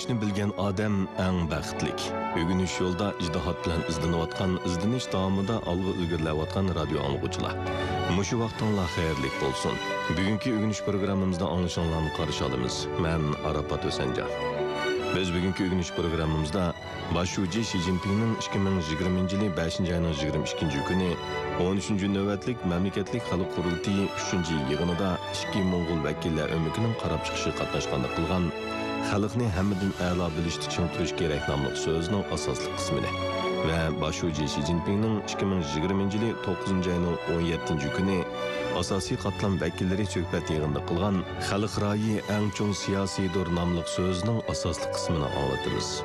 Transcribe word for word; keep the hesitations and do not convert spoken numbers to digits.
o'rganishni bilgan odam eng baxtlik. O'rganish yo'lda ijtihod bilan izlanayotgan, izlanish davomida olg'a ilgarilayotgan radio anglag'uvchilar. Mushu vaqtinglar xayrli bo'lsin. Bugungi o'rganish programmamizda anglashinglarni qarshi olamiz. Men Arafat O'sanjon. Biz bugungi o'rganish programmamizda boshlovchi Xi Jinpingning ikki ming yigirmanchi yil beshinchi oyning yigirma ikkinchi kuni o'n uchinchi navbatlik mamlakatlik xalq qurultiyi uchinchi yig'inida ikki Mo'ng'ul vakillar o'mikining qarab chiqishi qatnashganda qilgan xalqni hammadan a'lo bilishni tushuntirish kerak nomli so'zining asosli qismini va boshlovchi Xi Jinpingning ikki ming yigirmanchi yil to'qqizinchi oyning o'n yettinchi kuni asosiy qatlam vakillari suhbat yig'inida qilgan xalq rayi eng cho'ng siyosiydir nomli so'zining asosli qismini anglatamiz.